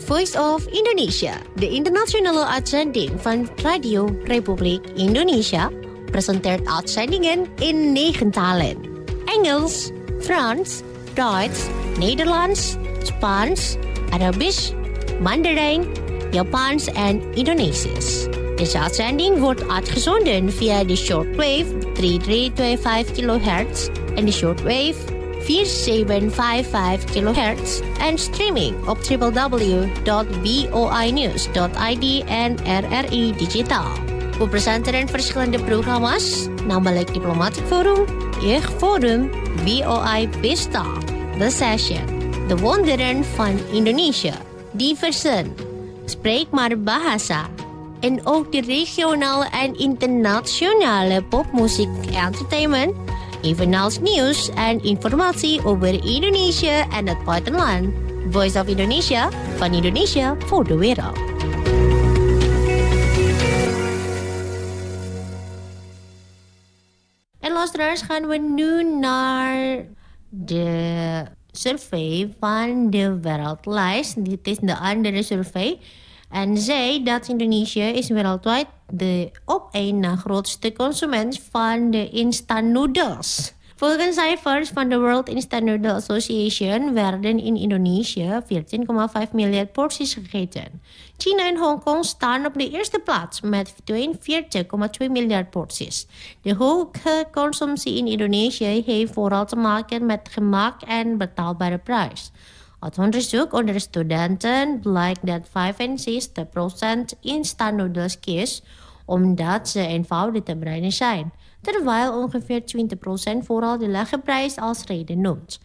Voice of Indonesia, de internationale uitzending van Radio Republiek Indonesia, presenteert uitzendingen in 9 talen. Engels, Frans, Duits, Nederlands, Spaans, Arabisch, Mandarijn, Japans en Indonesisch. Deze uitzending wordt uitgezonden via de shortwave 3325 kHz en de shortwave 4755 kHz en streaming op www.voinews.id en RRI Digitaal. We presenteren verschillende programma's, namelijk Diplomatic Forum, Jeugdforum, VOI Pista, The Session, De Wonderen van Indonesië, Diversen, Spreek maar Bahasa, en ook de regionale en internationale popmuziek entertainment, evenals nieuws en informatie over Indonesië en het buitenland. Voice of Indonesia, van Indonesië voor de wereld. En luisteraars, gaan we nu naar de survey van de wereldlijst. Dit is de andere survey. En zei dat Indonesië is wereldwijd de op één na grootste consument van de instant noodles. Volgens cijfers van de World Instant Noodle Association werden in Indonesië 14,5 miljard porties gegeten. China en Hongkong staan op de eerste plaats met 42,2 miljard porties. De hoge consumptie in Indonesië heeft vooral te maken met gemak en betaalbare prijs. Uit onderzoek onder studenten blijkt dat 65% instant noodles kiest omdat ze eenvoudig te bereiden zijn, terwijl ongeveer 20% vooral de lage prijs als reden noemt.